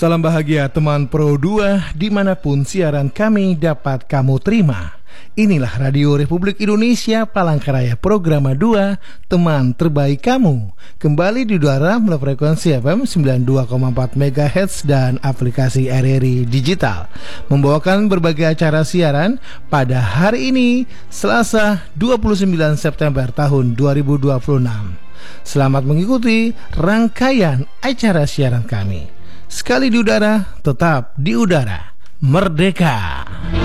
Salam bahagia teman Pro 2 dimanapun siaran kami dapat kamu terima. Inilah Radio Republik Indonesia Palangkaraya Programa 2 Teman Terbaik Kamu. Kembali di udara melalui frekuensi FM 92,4 MHz dan aplikasi RRI Digital, membawakan berbagai acara siaran pada hari ini Selasa 29 September tahun 2026. Selamat mengikuti rangkaian acara siaran kami. Sekali di udara, tetap di udara. Merdeka!